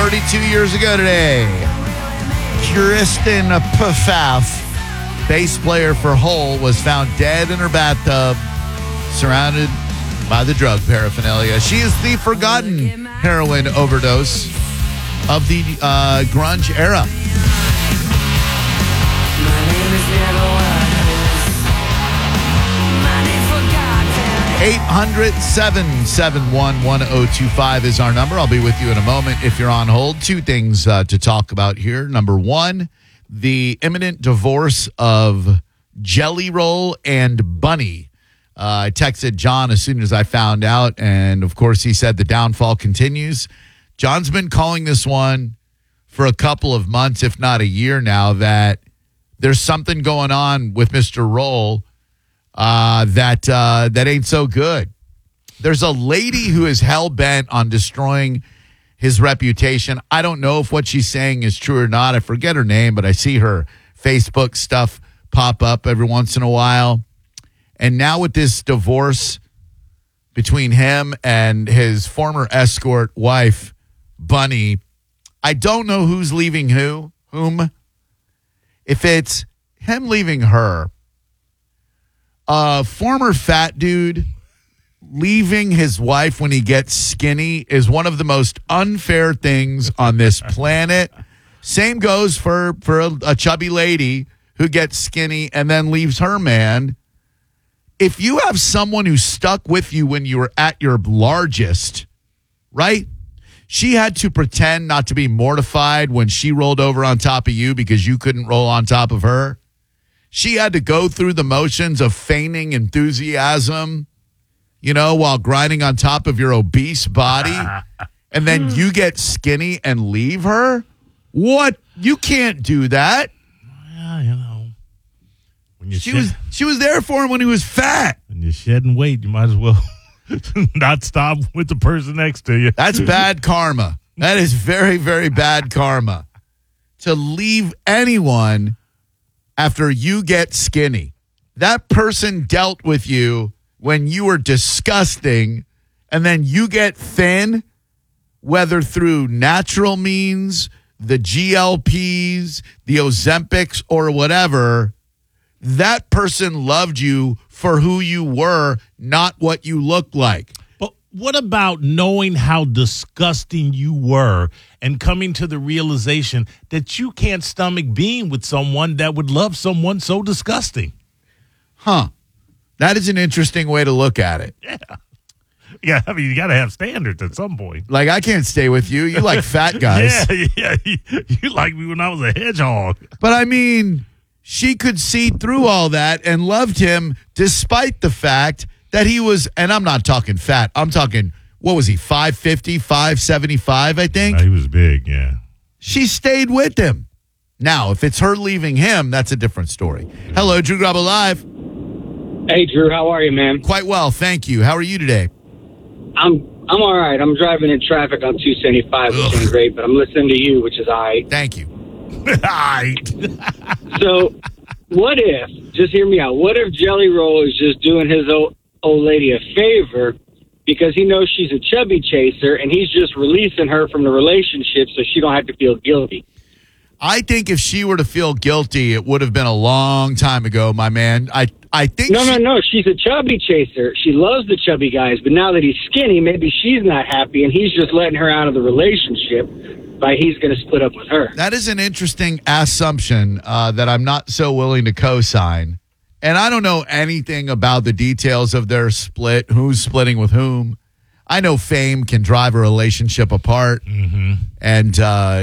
32 years ago today, Kirsten Pfaff, bass player for Hole, was found dead in her bathtub, surrounded by the drug paraphernalia. She is the forgotten heroin overdose of the grunge era. 800-771-1025 is our number. I'll be with you in a moment if you're on hold. Two things to talk about here. Number one, the imminent divorce of Jelly Roll and Bunny. I texted John as soon as I found out, and of course he said the downfall continues. John's been calling this one for a couple of months, if not a year now, that there's something going on with Mr. Roll that ain't so good. There's a lady who is hell-bent on destroying his reputation. I don't know if what she's saying is true or not. I forget her name, but I see her Facebook stuff pop up every once in a while. And now with this divorce between him and his former escort wife, Bunny, I don't know who's leaving whom. If it's him leaving her, a former fat dude leaving his wife when he gets skinny is one of the most unfair things on this planet. Same goes for a chubby lady who gets skinny and then leaves her man. If you have someone who stuck with you when you were at your largest, right? She had to pretend not to be mortified when she rolled over on top of you because you couldn't roll on top of her. She had to go through the motions of feigning enthusiasm, while grinding on top of your obese body. And then you get skinny and leave her? What? You can't do that. Well, when she was there for him when he was fat. When you're shedding weight, you might as well not stop with the person next to you. That's bad karma. That is very, very bad karma. To leave anyone after you get skinny. That person dealt with you when you were disgusting, and then you get thin, whether through natural means, the GLPs, the Ozempics, or whatever. That person loved you for who you were, not what you looked like. But what about knowing how disgusting you were and coming to the realization that you can't stomach being with someone that would love someone so disgusting? Huh. That is an interesting way to look at it. Yeah. Yeah, I mean, you got to have standards at some point. Like, I can't stay with you. You like fat guys. Yeah. You like me when I was a hedgehog. But, I mean, she could see through all that and loved him despite the fact that he was, and I'm not talking fat. I'm talking, what was he, 5'50", 5'75", I think? No, he was big, yeah. She stayed with him. Now, if it's her leaving him, that's a different story. Hello, Drew Grabo Live. Hey, Drew, how are you, man? Quite well, thank you. How are you today? I'm all right. I'm driving in traffic on 275, which ain't great, but I'm listening to you, which is all right. Thank you. All right. So, what if, just hear me out, what if Jelly Roll is just doing his old lady a favor because he knows she's a chubby chaser and he's just releasing her from the relationship so she don't have to feel guilty? I think if she were to feel guilty, it would have been a long time ago, my man. I think No. She's a chubby chaser. She loves the chubby guys, but now that he's skinny, maybe she's not happy, and he's just letting her out of the relationship by he's going to split up with her. That is an interesting assumption that I'm not so willing to co-sign. And I don't know anything about the details of their split, who's splitting with whom. I know fame can drive a relationship apart. Mm-hmm. And,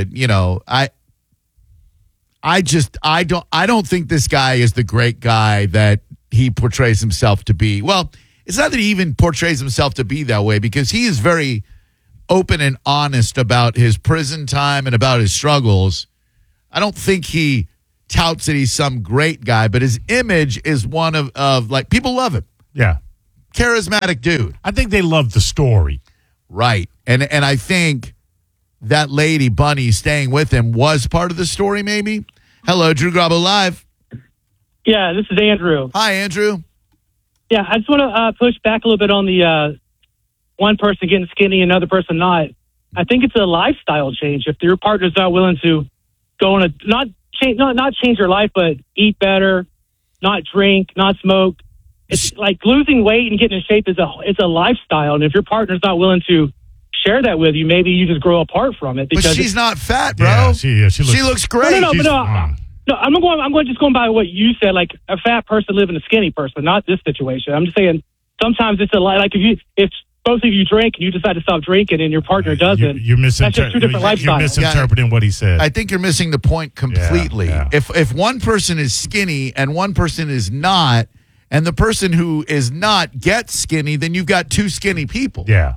I don't think this guy is the great guy that he portrays himself to be. Well, it's not that he even portrays himself to be that way, because he is very open and honest about his prison time and about his struggles. I don't think he touts that he's some great guy, but his image is one of like, people love him. Yeah. Charismatic dude. I think they love the story. Right. And I think that lady, Bunny, staying with him was part of the story, maybe. Hello, Drew Grabo Live. Yeah, this is Andrew. Hi, Andrew. Yeah, I just want to push back a little bit on the one person getting skinny and another person not. I think it's a lifestyle change. If your partner's not willing to go on a not change their life, but eat better, not drink, not smoke. It's like losing weight and getting in shape is a lifestyle. And if your partner's not willing to share that with you, maybe you just grow apart from it. But she's not fat, bro. Yeah, she looks great. No, I'm just going by what you said. Like a fat person living a skinny person, not this situation. I'm just saying sometimes it's like if both of you drink and you decide to stop drinking and your partner doesn't. That's just two different lifestyles. You're misinterpreting what he said. I think you're missing the point completely. Yeah. If one person is skinny and one person is not, and the person who is not gets skinny, then you've got two skinny people. Yeah.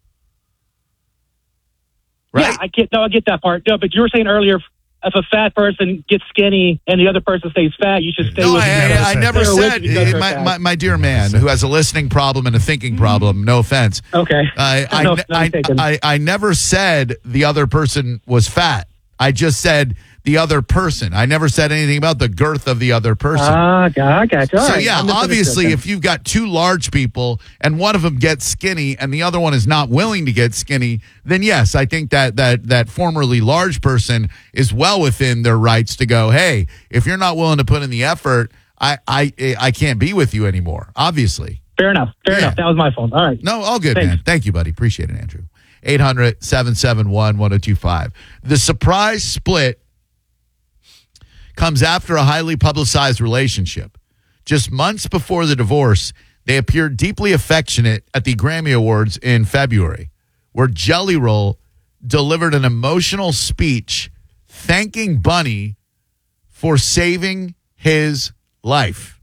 Right? Yeah, I get that part. No, but you were saying earlier, if a fat person gets skinny and the other person stays fat, you should stay with them. I never said, my dear man who has a listening problem and a thinking problem, no offense. Okay. I never said the other person was fat. I just said the other person. I never said anything about the girth of the other person. I got you. So, yeah, obviously, if you've got two large people and one of them gets skinny and the other one is not willing to get skinny, then, yes, I think that formerly large person is well within their rights to go, hey, if you're not willing to put in the effort, I can't be with you anymore, obviously. Fair enough. That was my fault. All right. No, all good, Thanks. man. Thank you, buddy. Appreciate it, Andrew. 800-771-1025. The surprise split comes after a highly publicized relationship. Just months before the divorce, they appeared deeply affectionate at the Grammy Awards in February, where Jelly Roll delivered an emotional speech thanking Bunny for saving his life.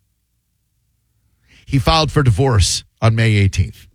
He filed for divorce on May 18th.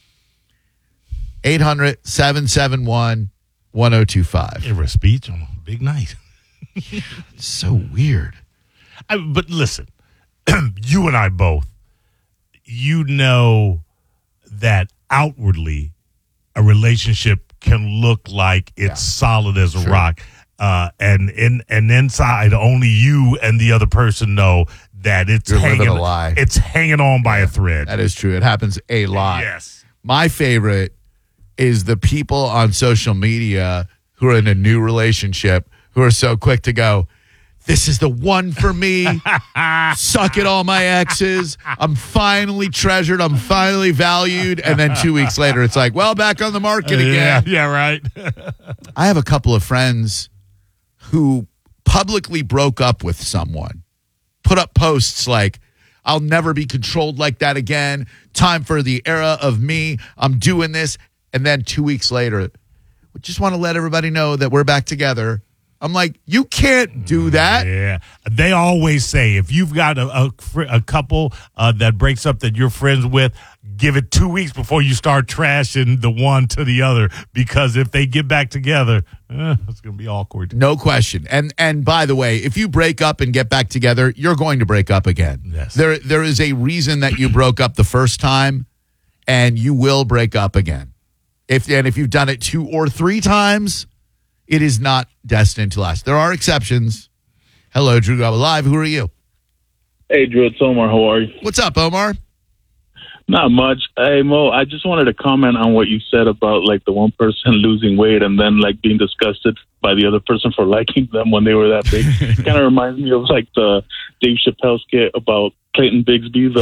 800-771-1025. Give her a speech on a big night. It's so weird. But listen, you and I both, you know that outwardly a relationship can look like it's solid as a rock. And inside, only you and the other person know that it's living a lie. It's hanging on by a thread. That is true. It happens a lot. Yes. My favorite is the people on social media who are in a new relationship who are so quick to go, this is the one for me. Suck it, all my exes. I'm finally treasured. I'm finally valued. And then 2 weeks later, it's like, well, back on the market again. Yeah, right. I have a couple of friends who publicly broke up with someone, put up posts like, I'll never be controlled like that again. Time for the era of me. I'm doing this. And then 2 weeks later, we just want to let everybody know that we're back together. I'm like, you can't do that. Yeah. They always say if you've got a couple that breaks up that you're friends with, give it 2 weeks before you start trashing the one to the other, because if they get back together, it's going to be awkward. No question. And by the way, if you break up and get back together, you're going to break up again. Yes. There is a reason that you broke up the first time, and you will break up again. If you've done it 2 or 3 times, it is not destined to last. There are exceptions. Hello, Drew Garabo Live. Who are you? Hey, Drew, it's Omar. How are you? What's up, Omar? Not much. Hey, Mo, I just wanted to comment on what you said about, like, the one person losing weight and then, like, being disgusted by the other person for liking them when they were that big. It kind of reminds me of, like, the Dave Chappelle skit about Clayton Bigsby.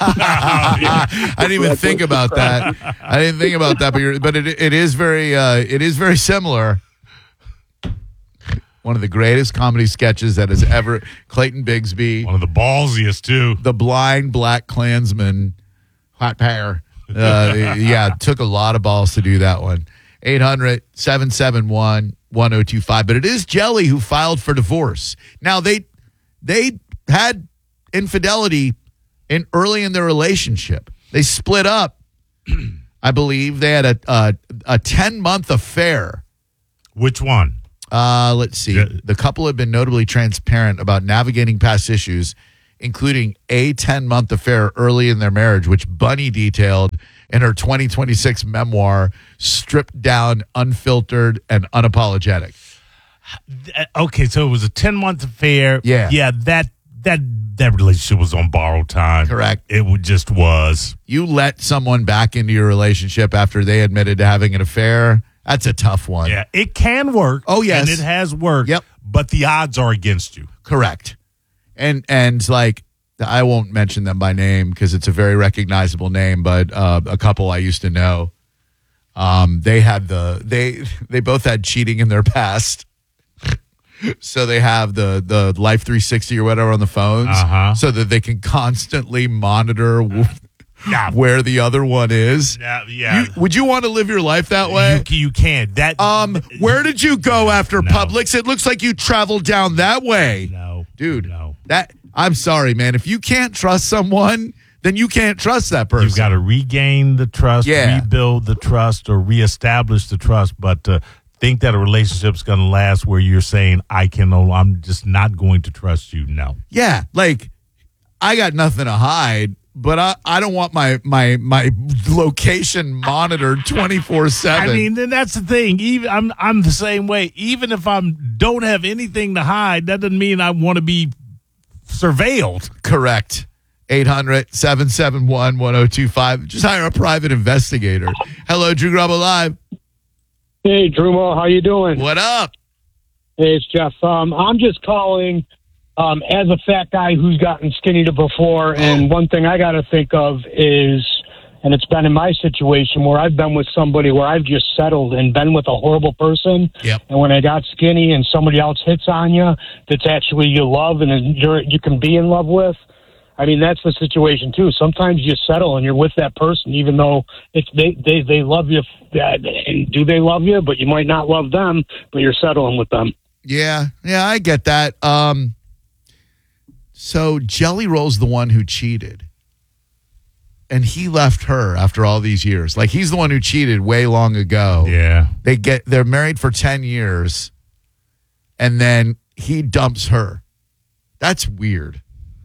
I didn't even think about that. But it is very similar. One of the greatest comedy sketches that has ever. Clayton Bigsby, one of the ballsiest too. The blind black Klansman, hot pair. Took a lot of balls to do that one. 800-771-1025. But it is Jelly who filed for divorce. Now they had infidelity early in their relationship. They split up. I believe they had a 10-month affair. Which one? Let's see. The couple had been notably transparent about navigating past issues, including a 10-month affair early in their marriage, which Bunny detailed in her 2026 memoir, Stripped Down, Unfiltered, and Unapologetic. Okay, so it was a 10-month affair. Yeah. Yeah, that relationship was on borrowed time. Correct. It just was. You let someone back into your relationship after they admitted to having an affair, That's a tough one. Yeah, it can work. Oh, yes. And it has worked. Yep. But the odds are against you. Correct. And like, I won't mention them by name because it's a very recognizable name, but a couple I used to know, they both had cheating in their past. So they have the Life 360 or whatever on the phones so that they can constantly monitor where the other one is. Yeah. Would you want to live your life that way? You can. Where did you go after Publix? It looks like you traveled down that way. No. Dude, No. I'm sorry, man. If you can't trust someone, then you can't trust that person. You've got to regain the trust, rebuild the trust, or reestablish the trust. But think that a relationship's going to last where you're saying, I'm just not going to trust you. No. Yeah, like, I got nothing to hide, but I don't want my location monitored 24/7. I mean, then that's the thing. Even I'm the same way. Even if I don't have anything to hide, that doesn't mean I want to be surveilled. Correct. 800-771-1025. Just hire a private investigator. Hello, Drew Grabo Live. Hey, Drumo, how you doing? What up? Hey, it's Jeff. I'm just calling as a fat guy who's gotten skinny before, and one thing I got to think of is, and it's been in my situation where I've been with somebody where I've just settled and been with a horrible person, and when I got skinny and somebody else hits on you that's actually you love and you can be in love with, I mean, that's the situation, too. Sometimes you settle and you're with that person, even though they love you. And do they love you? But you might not love them, but you're settling with them. Yeah, I get that. So Jelly Roll's the one who cheated. And he left her after all these years. Like, he's the one who cheated way long ago. Yeah. They're married for 10 years. And then he dumps her. That's weird.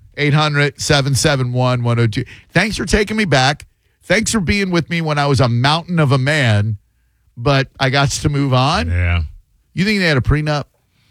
800-771-1025. Thanks for taking me back. Thanks for being with me when I was a mountain of a man, but I got to move on. Yeah. You think they had a prenup?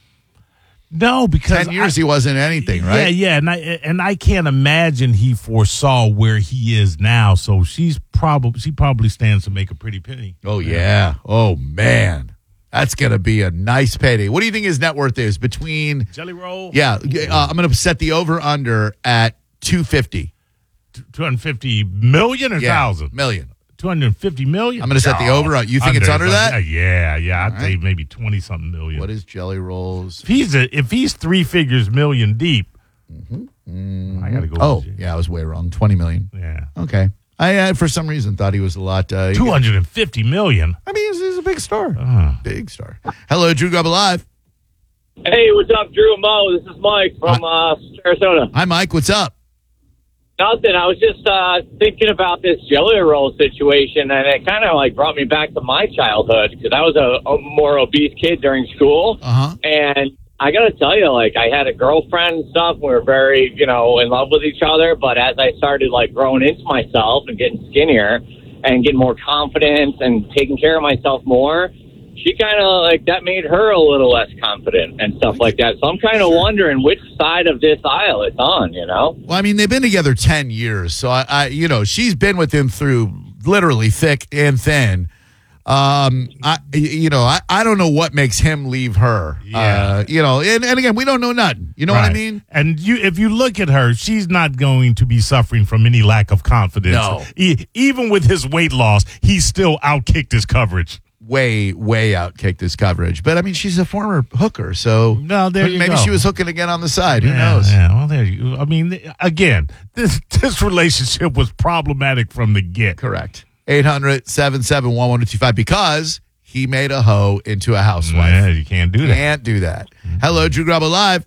No, because 10 years he wasn't anything, right? Yeah, and I can't imagine he foresaw where he is now. So she probably stands to make a pretty penny. Oh yeah. Oh man. That's going to be a nice payday. What do you think his net worth is between Jelly Roll? Yeah, I'm going to set the over-under at 250. 250 million or thousand? Million. 250 million? I'm going to set the over. You think it's under that? Yeah. I'd say maybe 20-something million. What is Jelly Roll's? If he's three figures million deep, I got to go. Oh, yeah, I was way wrong. 20 million. Yeah. Okay. I for some reason, thought he was a lot. 250 million? I mean, he's a big star. Big star. Hello, Drew Grabo Live. Hey, what's up, Drew and Mo? This is Mike from Arizona. Hi, Mike. What's up? Nothing. I was just thinking about this Jelly Roll situation, and it kind of like brought me back to my childhood because I was a more obese kid during school. And I got to tell you, like, I had a girlfriend and stuff. We were very, in love with each other. But as I started, like, growing into myself and getting skinnier and getting more confidence and taking care of myself more, she kind of, like, that made her a little less confident and stuff like that. So I'm kind of wondering which side of this aisle it's on, Well, I mean, they've been together 10 years. So, I she's been with him through literally thick and thin. I don't know what makes him leave her. Yeah. And again, we don't know nothing. You know what I mean? And if you look at her, she's not going to be suffering from any lack of confidence. No. Even with his weight loss, he still outkicked his coverage. Way outkicked his coverage. But I mean, she's a former hooker, so maybe she was hooking again on the side. Who knows? Yeah, well, there you. I mean, again, this relationship was problematic from the get. Correct. 800-771-1025 because he made a hoe into a housewife. Yeah, you can't do that. Can't do that. Hello, Drew Grabo Live.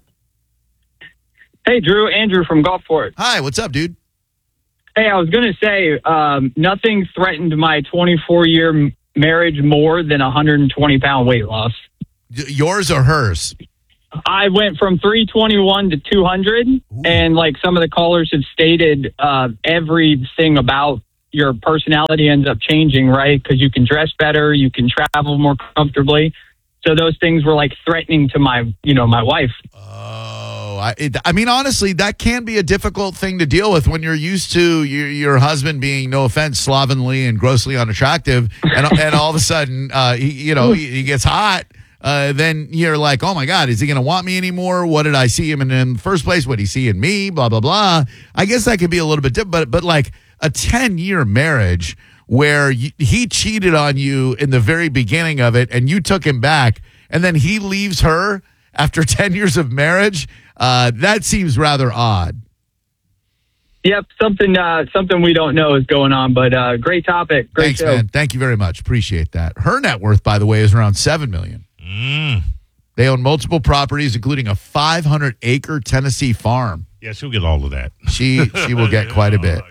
Hey, Drew. Andrew from Gulfport. Hi, what's up, dude? Hey, I was going to say nothing threatened my 24-year marriage more than a 120-pound weight loss. Yours or hers? I went from 321 to 200, and like some of the callers have stated, everything about your personality ends up changing, right? Because you can dress better, you can travel more comfortably. So those things were like threatening to my wife. Oh, I mean, honestly, that can be a difficult thing to deal with when you're used to your husband being, no offense, slovenly and grossly unattractive, and all of a sudden, he gets hot. Then you're like, oh my God, is he going to want me anymore? What did I see him in the first place? What did he see in me? Blah, blah, blah. I guess that could be a little bit different, but like a 10-year marriage where he cheated on you in the very beginning of it and you took him back, and then he leaves her after 10 years of marriage, that seems rather odd. Yep, something we don't know is going on, but great topic. Great Thanks, show. man. Thank you very much. Appreciate that. Her net worth, by the way, is around $7 million. They own multiple properties, including a 500-acre Tennessee farm. Yeah, she'll get all of that. She will get quite a bit.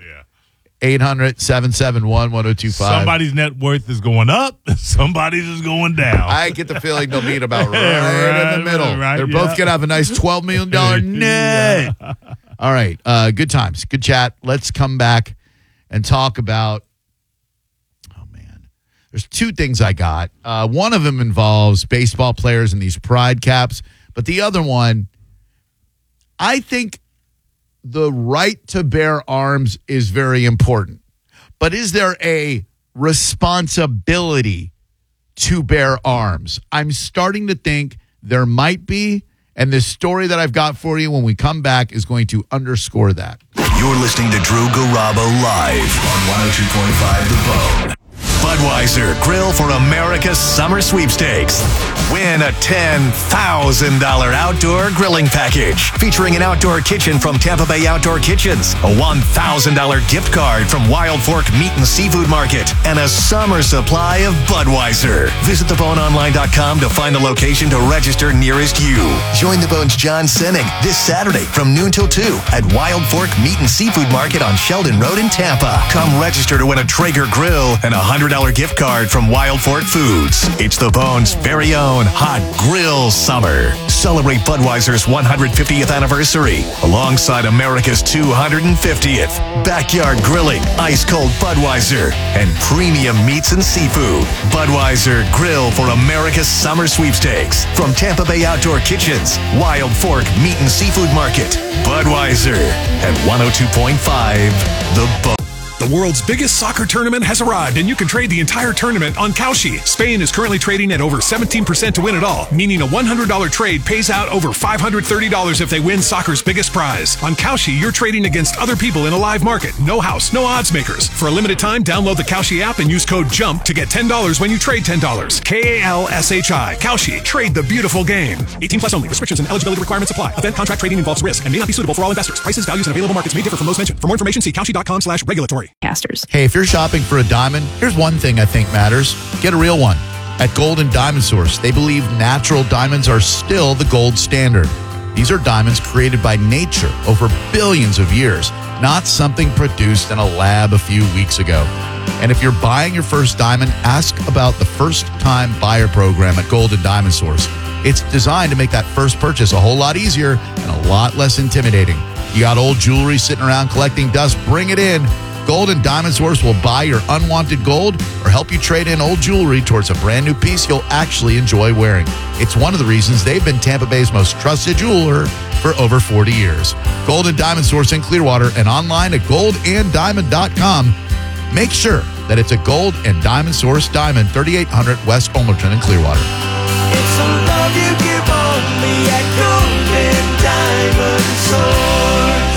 800-771-1025. Somebody's net worth is going up. Somebody's is going down. I get the feeling they'll meet about right in the middle. Right, They're both going to have a nice $12 million net. Yeah. All right. Good times. Good chat. Let's come back and talk about, oh, man. There's two things I got. One of them involves baseball players and these pride caps. But the other one, I think the right to bear arms is very important. But is there a responsibility to bear arms? I'm starting to think there might be, and this story that I've got for you when we come back is going to underscore that. You're listening to Drew Garabo live on 102.5 The Bone. Budweiser Grill for America's Summer Sweepstakes. Win a $10,000 outdoor grilling package featuring an outdoor kitchen from Tampa Bay Outdoor Kitchens, a $1,000 gift card from Wild Fork Meat and Seafood Market, and a summer supply of Budweiser. Visit theboneonline.com to find the location to register nearest you. Join the Bone's John Sinning this Saturday from noon till 2 at Wild Fork Meat and Seafood Market on Sheldon Road in Tampa. Come register to win a Traeger grill and a $100 gift card from Wild Fork Foods. It's the Bone's very own Hot Grill Summer. Celebrate Budweiser's 150th anniversary alongside America's 250th. Backyard grilling, ice cold Budweiser, and premium meats and seafood. Budweiser Grill for America's Summer Sweepstakes from Tampa Bay Outdoor Kitchens, Wild Fork Meat and Seafood Market. Budweiser at 102.5 The Bone. The world's biggest soccer tournament has arrived, and you can trade the entire tournament on Kalshi. Spain is currently trading at over 17% to win it all, meaning a $100 trade pays out over $530 if they win soccer's biggest prize. On Kalshi, you're trading against other people in a live market. No house, no odds makers. For a limited time, download the Kalshi app and use code JUMP to get $10 when you trade $10. Kalshi. Kalshi. Trade the beautiful game. 18 plus only. Restrictions and eligibility requirements apply. Event contract trading involves risk and may not be suitable for all investors. Prices, values, and available markets may differ from those mentioned. For more information, see kalshi.com/regulatory. Hey, if you're shopping for a diamond, here's one thing I think matters. Get a real one. At Golden Diamond Source, they believe natural diamonds are still the gold standard. These are diamonds created by nature over billions of years, not something produced in a lab a few weeks ago. And if you're buying your first diamond, ask about the first-time buyer program at Golden Diamond Source. It's designed to make that first purchase a whole lot easier and a lot less intimidating. You got old jewelry sitting around collecting dust? Bring it in. Golden Diamond Source will buy your unwanted gold or help you trade in old jewelry towards a brand new piece you'll actually enjoy wearing. It's one of the reasons they've been Tampa Bay's most trusted jeweler for over 40 years. Golden Diamond Source in Clearwater and online at goldanddiamond.com. Make sure that it's a Gold and Diamond Source diamond, 3800 West Ulmerton in Clearwater. It's a love you give only at Gold and Diamond Source.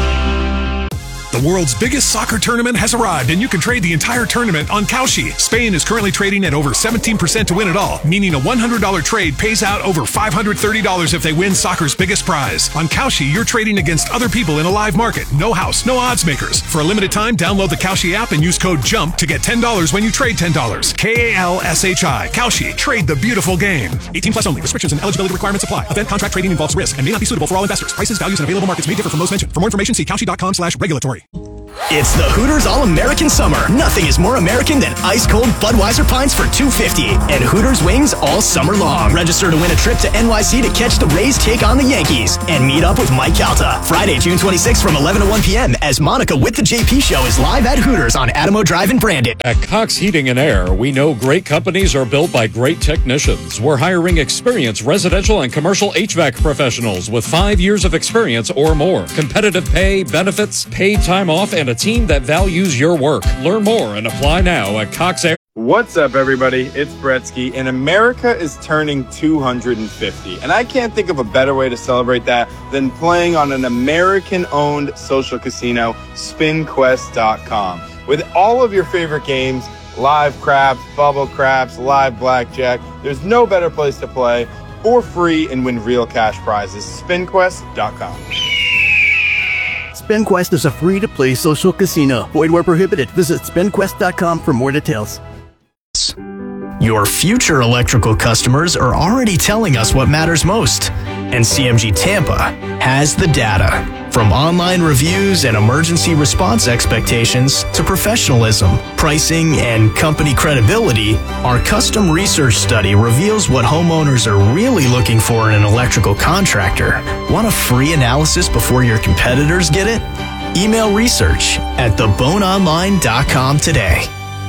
The world's biggest soccer tournament has arrived, and you can trade the entire tournament on Kalshi. Spain is currently trading at over 17% to win it all, meaning a $100 trade pays out over $530 if they win soccer's biggest prize. On Kalshi, you're trading against other people in a live market. No house, no odds makers. For a limited time, download the Kalshi app and use code JUMP to get $10 when you trade $10. Kalshi. Kalshi. Trade the beautiful game. 18 plus only. Restrictions and eligibility requirements apply. Event contract trading involves risk and may not be suitable for all investors. Prices, values, and available markets may differ from those mentioned. For more information, see kalshi.com/regulatory. It's the Hooters All-American Summer. Nothing is more American than ice-cold Budweiser pints for $2.50 and Hooters wings all summer long. Register to win a trip to NYC to catch the Rays take on the Yankees and meet up with Mike Calta. Friday, June 26th from 11 to 1 p.m. as Monica with the JP Show is live at Hooters on Adamo Drive in Brandon. At Cox Heating and Air, we know great companies are built by great technicians. We're hiring experienced residential and commercial HVAC professionals with 5 years of experience or more. Competitive pay, benefits, paid time off, and a team that values your work. Learn more and apply now at Cox Air. What's up, everybody? It's Bretsky, and America is turning 250. And I can't think of a better way to celebrate that than playing on an American-owned social casino, SpinQuest.com. With all of your favorite games, live craps, bubble craps, live blackjack, there's no better place to play for free and win real cash prizes. SpinQuest.com. SpinQuest is a free-to-play social casino. Void where prohibited. Visit SpinQuest.com for more details. Your future electrical customers are already telling us what matters most, and CMG Tampa has the data. From online reviews and emergency response expectations to professionalism, pricing, and company credibility, our custom research study reveals what homeowners are really looking for in an electrical contractor. Want a free analysis before your competitors get it? Email research at theboneonline.com today.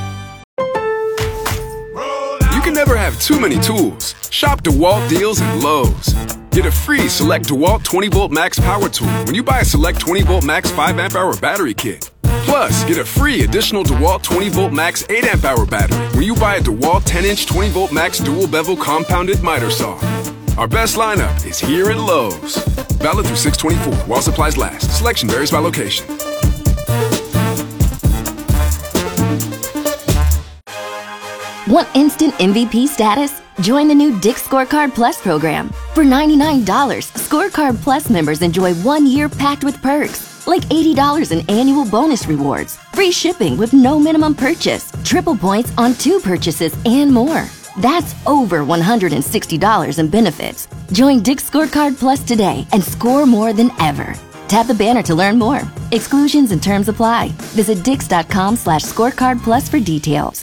You can never have too many tools. Shop DeWalt deals at Lowe's. Get a free Select DeWalt 20-Volt Max Power Tool when you buy a Select 20-Volt Max 5-amp-hour battery kit. Plus, get a free additional DeWalt 20-Volt Max 8-amp-hour battery when you buy a DeWalt 10-inch 20-Volt Max dual-bevel compounded miter saw. Our best lineup is here at Lowe's. Valid through 6/24 while supplies last. Selection varies by location. Want instant MVP status? Join the new Dick's Scorecard Plus program. For $99, Scorecard Plus members enjoy 1 year packed with perks, like $80 in annual bonus rewards, free shipping with no minimum purchase, triple points on 2 purchases, and more. That's over $160 in benefits. Join Dick's Scorecard Plus today and score more than ever. Tap the banner to learn more. Exclusions and terms apply. Visit dix.com/scorecard plus for details.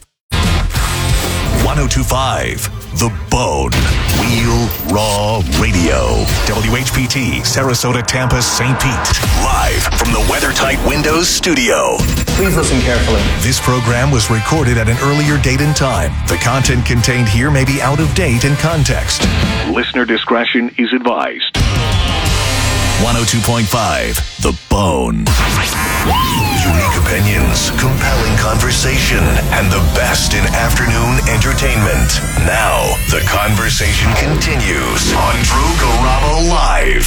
1025 The Bone. Wheel Raw Radio. WHPT, Sarasota, Tampa, St. Pete. Live from the WeatherTight Windows studio. Please listen carefully. This program was recorded at an earlier date and time. The content contained here may be out of date in context. Listener discretion is advised. 102.5 The Bone. Unique opinions, compelling conversation, and the best in afternoon entertainment. Now, the conversation continues on Drew Garabo Live.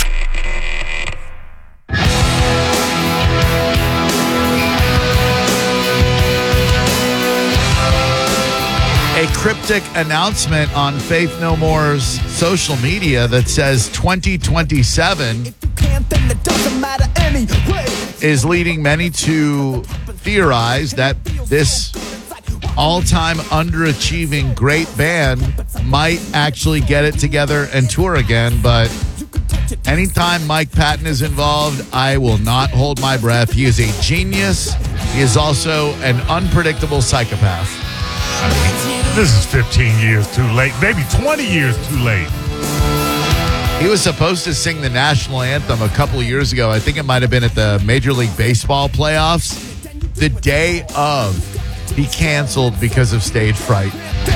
A cryptic announcement on Faith No More's social media that says 2027 is leading many to theorize that this all-time underachieving great band might actually get it together and tour again. But anytime Mike Patton is involved, I will not hold my breath. He is a genius. He is also an unpredictable psychopath. I mean, this is 15 years too late, maybe 20 years too late. He was supposed to sing the national anthem a couple of years ago. I think it might have been at the Major League Baseball playoffs. The day of, he canceled because of stage fright.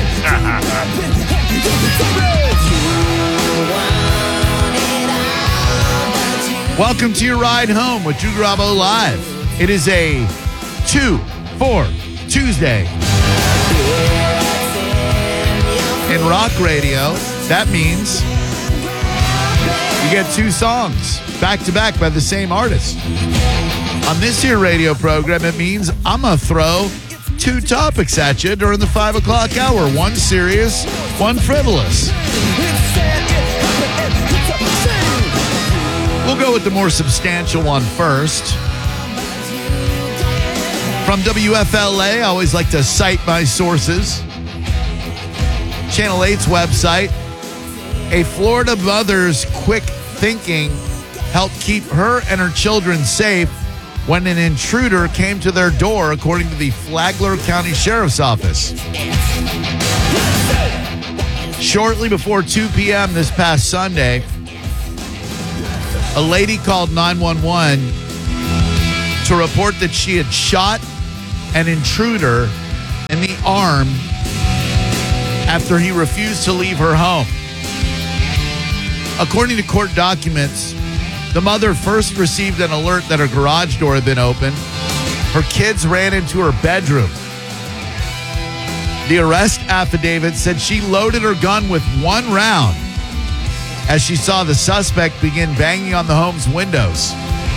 Welcome to your ride home with Drew Garabo Live. It is a 2-4 Tuesday. In rock radio, that means you get 2 songs back-to-back by the same artist. On this here radio program, it means I'm going to throw 2 topics at you during the 5 o'clock hour. One serious, one frivolous. We'll go with the more substantial one first. From WFLA, I always like to cite my sources. Channel 8's website. A Florida mother's quick thinking helped keep her and her children safe when an intruder came to their door, according to the Flagler County Sheriff's Office. Shortly before 2 p.m. this past Sunday, a lady called 911 to report that she had shot an intruder in the arm after he refused to leave her home. According to court documents, the mother first received an alert that her garage door had been opened. Her kids ran into her bedroom. The arrest affidavit said she loaded her gun with 1 round as she saw the suspect begin banging on the home's windows.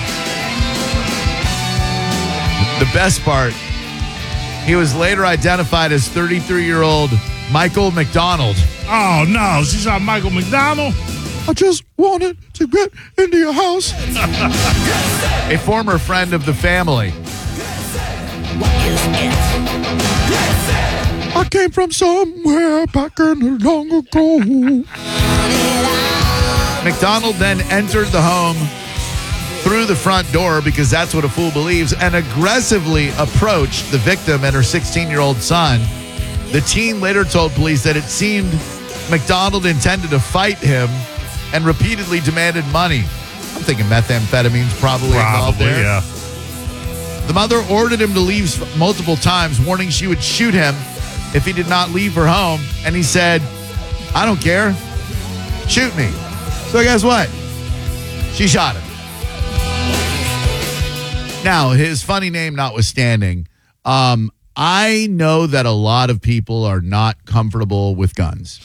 The best part, he was later identified as 33-year-old Michael McDonald. Oh, no. She's not Michael McDonald? I just wanted to get into your house. A former friend of the family. I came from somewhere back in the long ago. McDonald then entered the home through the front door, because that's what a fool believes, and aggressively approached the victim and her 16-year-old son. The teen later told police that it seemed McDonald intended to fight him and repeatedly demanded money. I'm thinking methamphetamine's probably involved there. Yeah. The mother ordered him to leave multiple times, warning she would shoot him if he did not leave her home. And he said, I don't care. Shoot me. So guess what? She shot him. Now, his funny name notwithstanding, I know that a lot of people are not comfortable with guns.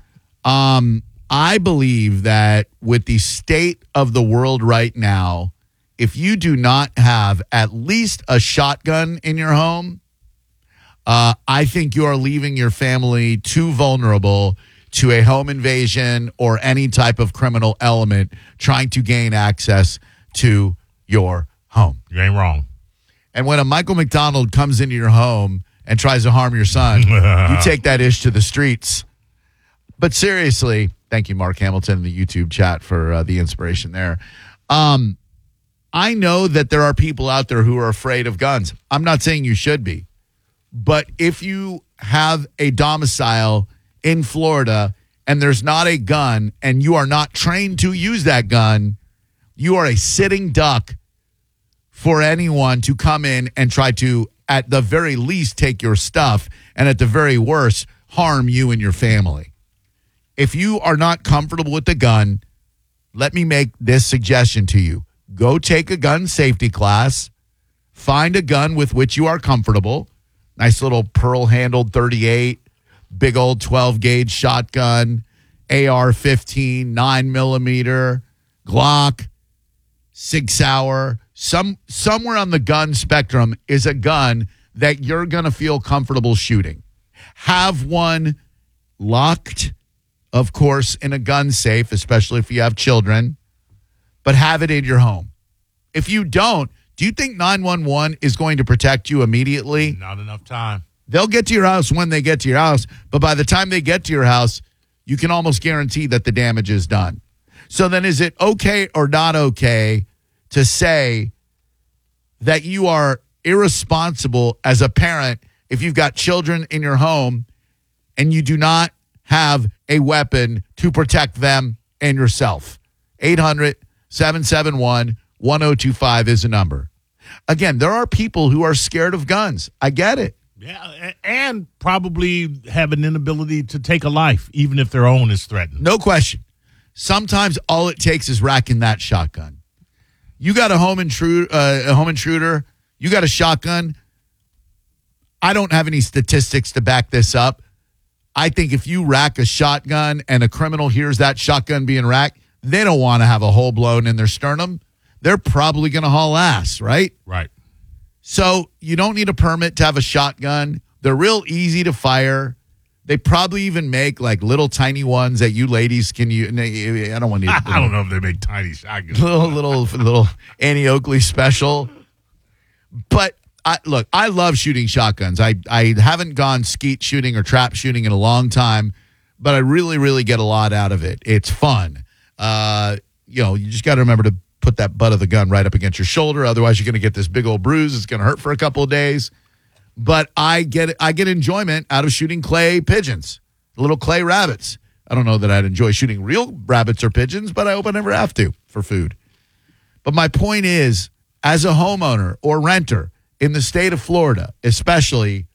I believe that with the state of the world right now, if you do not have at least a shotgun in your home, I think you are leaving your family too vulnerable to a home invasion or any type of criminal element trying to gain access to your home. You ain't wrong. And when a Michael McDonald comes into your home and tries to harm your son, you take that ish to the streets. But seriously, thank you, Mark Hamilton, in the YouTube chat for the inspiration there. I know that there are people out there who are afraid of guns. I'm not saying you should be. But if you have a domicile in Florida and there's not a gun and you are not trained to use that gun, you are a sitting duck for anyone to come in and try to, at the very least, take your stuff and at the very worst, harm you and your family. If you are not comfortable with the gun, let me make this suggestion to you. Go take a gun safety class. Find a gun with which you are comfortable. Nice little pearl-handled .38, big old 12-gauge shotgun, AR-15, 9mm, Glock, Sig Sauer. Somewhere on the gun spectrum is a gun that you're going to feel comfortable shooting. Have one locked, of course, in a gun safe, especially if you have children, but have it in your home. If you don't, do you think 911 is going to protect you immediately? Not enough time. They'll get to your house when they get to your house, but by the time they get to your house, you can almost guarantee that the damage is done. So then is it okay or not okay to say that you are irresponsible as a parent if you've got children in your home and you do not have a weapon to protect them and yourself? 800-771-1025 is the number. Again, there are people who are scared of guns. I get it. Yeah, and probably have an inability to take a life, even if their own is threatened. No question. Sometimes all it takes is racking that shotgun. You got a home intruder. You got a shotgun. I don't have any statistics to back this up. I think if you rack a shotgun and a criminal hears that shotgun being racked, they don't want to have a hole blown in their sternum. They're probably going to haul ass, right? Right. So you don't need a permit to have a shotgun. They're real easy to fire. They probably even make like little tiny ones that you ladies can use. I don't want to. I don't know if they make tiny shotguns. Little Annie Oakley special. But I love shooting shotguns. I haven't gone skeet shooting or trap shooting in a long time, but I really, really get a lot out of it. It's fun. You just got to remember to put that butt of the gun right up against your shoulder. Otherwise, you're going to get this big old bruise. It's going to hurt for a couple of days. But I get enjoyment out of shooting clay pigeons, little clay rabbits. I don't know that I'd enjoy shooting real rabbits or pigeons, but I hope I never have to for food. But my point is, as a homeowner or renter in the state of Florida, especially,